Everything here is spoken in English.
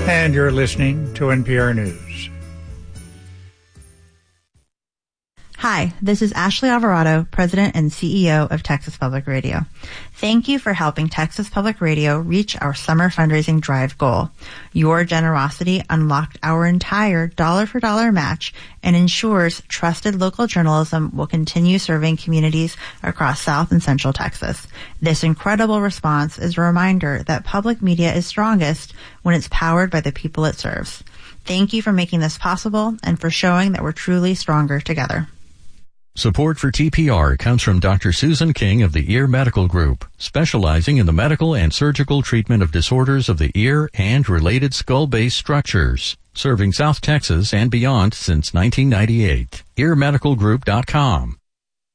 And you're listening to NPR News. Hi, this is Ashley Alvarado, President and CEO of Texas Public Radio. Thank you for helping Texas Public Radio reach our summer fundraising drive goal. Your generosity unlocked our entire dollar-for-dollar match and ensures trusted local journalism will continue serving communities across South and Central Texas. This incredible response is a reminder that public media is strongest when it's powered by the people it serves. Thank you for making this possible and for showing that we're truly stronger together. Support for TPR comes from Dr. Susan King of the Ear Medical Group, specializing in the medical and surgical treatment of disorders of the ear and related skull-based structures, serving South Texas and beyond since 1998. earmedicalgroup.com.